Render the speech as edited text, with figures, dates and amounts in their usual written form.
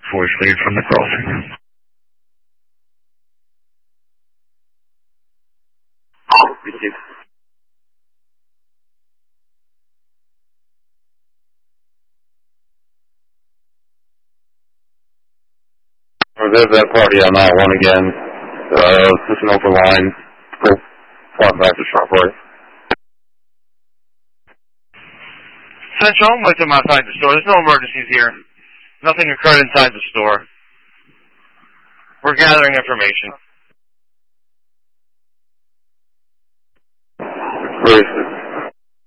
Voice lead from the crossing. Received. There's that party on that one again. Just an open line. Go flat back to sharp right. Central, I'm with them outside the store. There's no emergencies here. Nothing occurred inside the store. We're gathering information. Great.